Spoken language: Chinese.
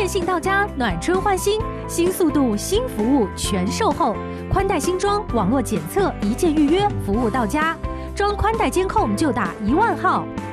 电信到家，暖春换新，新速度、新服务全售后，宽带新装，网络检测，一键预约，服务到家。装宽带监控就打10000号。